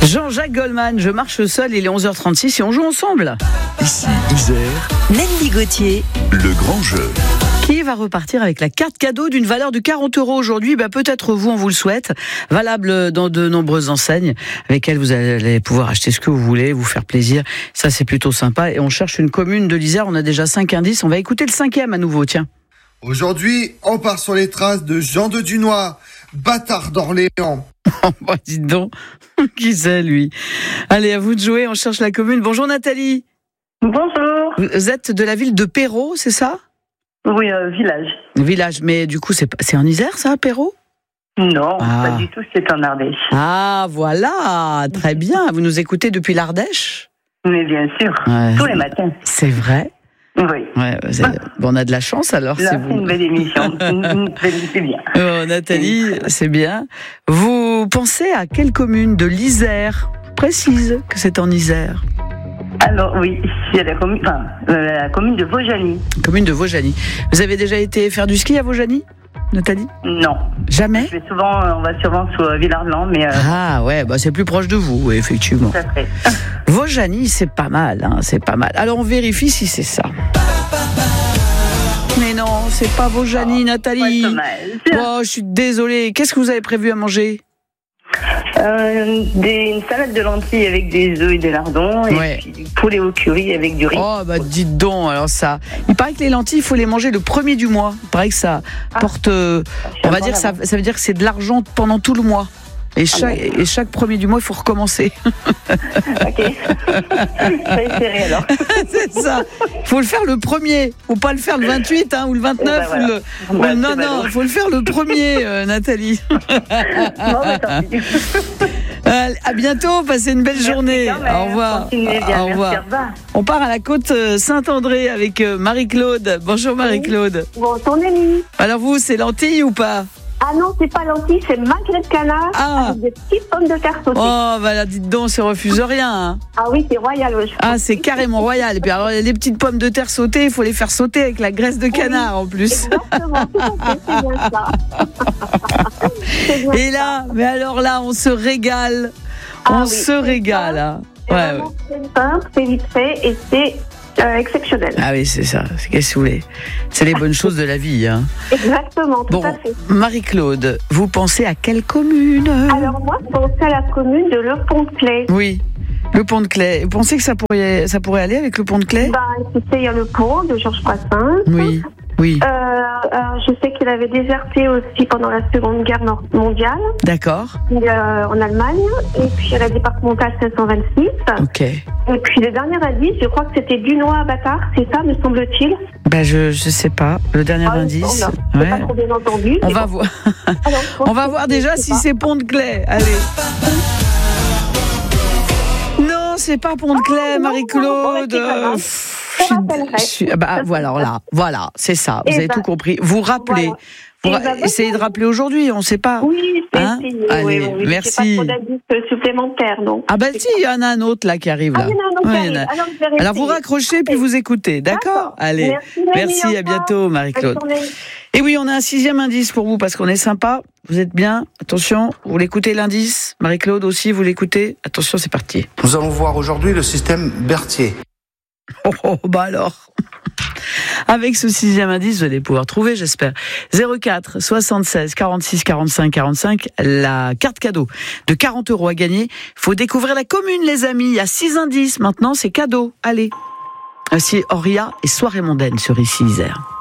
Jean-Jacques Goldman, je marche seul, il est 11h36 et on joue ensemble. Ici, Isère, Nelly Gauthier, le grand jeu. Qui va repartir avec la carte cadeau d'une valeur de 40 € aujourd'hui? Peut-être vous, on vous le souhaite. Valable dans de nombreuses enseignes avec lesquelles vous allez pouvoir acheter ce que vous voulez, vous faire plaisir. Ça, c'est plutôt sympa. Et on cherche une commune de l'Isère. On a déjà 5 indices. On va écouter le 5e à nouveau, tiens. Aujourd'hui, on part sur les traces de Jean de Dunois, bâtard d'Orléans. Dites donc, qui c'est lui? Allez, à vous de jouer, on cherche la commune. Bonjour Nathalie. Bonjour. Vous êtes de la ville de Perrault, c'est ça? Oui, village. Village, mais du coup, c'est en Isère ça, Perrault? Non, pas du tout, c'est en Ardèche. Ah, voilà, très bien. Vous nous écoutez depuis l'Ardèche? Mais bien sûr, tous les matins. C'est vrai? Oui. Ouais, on a de la chance alors. Là, c'est une belle émission. C'est bien. Oh, Nathalie, c'est bien. Vous pensez à quelle commune de l'Isère? Précise que c'est en Isère. Alors oui, c'est la commune de Vaujany. Commune de Vaujany. Vous avez déjà été faire du ski à Vaujany, Nathalie? Non. Jamais? On va souvent sur Villard-Blanc, mais... Ah ouais, c'est plus proche de vous, oui, effectivement. Tout à fait. Vaujany, c'est pas mal, c'est pas mal. Alors on vérifie si c'est ça. Mais non, c'est pas Vaujany, Nathalie. Oh, je suis désolée. Qu'est-ce que vous avez prévu à manger? Une salade de lentilles avec des œufs et des lardons, et puis du poulet au curry avec du riz. Oh, dites donc, alors ça. Il paraît que les lentilles, il faut les manger le 1er du mois. Il paraît que ça porte. On va dire que ça veut dire que c'est de l'argent pendant tout le mois. Et chaque 1er du mois, il faut recommencer. Ok. Ça essayer alors. C'est ça. Il faut le faire le 1er. Faut pas le faire le 28 ou le 29. Voilà. Non, il faut le faire le 1er, Nathalie. Non, tant pis. À bientôt, passez une belle journée. Au revoir. Au revoir. On part à la côte Saint-André avec Marie-Claude. Bonjour Marie-Claude. Bonjour Nelly. Alors vous, c'est lentilles ou pas? Ah non, c'est pas lentilles, c'est magret de canard avec des petites pommes de terre sautées. Oh, là, dites donc, ça refuse rien. Ah oui, c'est royal. Ah, c'est carrément royal. Et puis alors, les petites pommes de terre sautées, il faut les faire sauter avec la graisse de canard en plus. Exactement, tout à fait, c'est bien ça. C'est bien et là, mais alors là, on se régale. On se régale. C'est vraiment simple, c'est vite fait et c'est exceptionnel. Ah oui, c'est ça. Qu'est-ce que vous voulez? C'est les bonnes choses de la vie. Exactement, tout à fait. Marie-Claude, vous pensez à quelle commune? Alors moi, je pensais à la commune de Le Pont-de-Clay. Oui, le Pont-de-Clay. Vous pensez que ça pourrait aller avec le Pont-de-Clay? Écoutez, il y a le pont de Georges Brassens. Oui. Je sais qu'il avait déserté aussi pendant la Seconde Guerre mondiale. D'accord. En Allemagne. Et puis la départementale 526. Ok. Et puis le dernier indice, je crois que c'était Dunois bâtard, c'est ça, me semble-t-il. Je sais pas. Le dernier indice. C'est pas trop bien entendu. On va voir. Alors, on va voir déjà si c'est Pont-de-Clay. Allez. Non, c'est pas Pont-de-Clay, Marie-Claude. Voilà, c'est ça. Vous avez tout compris. Vous rappelez. Essayez de rappeler aujourd'hui, on ne sait pas. Oui, Allez, merci. Pas trop d'indices supplémentaires, non. Si, il y en a un autre là qui arrive là. Alors vous raccrochez puis vous écoutez, d'accord? Allez, merci, à bientôt Marie-Claude. Et oui, on a un 6e indice pour vous parce qu'on est sympa. Vous êtes bien? Attention, vous l'écoutez l'indice? Marie-Claude aussi, vous l'écoutez? Attention, c'est parti. Nous allons voir aujourd'hui le système Berthier. Alors. Avec ce 6e indice, vous allez pouvoir trouver, j'espère. 04 76 46 45 45, la carte cadeau de 40 € à gagner. Faut découvrir la commune, les amis. Il y a 6 indices. Maintenant, c'est cadeau. Allez. Voici Auria et Soirée mondaine sur Ici Isère.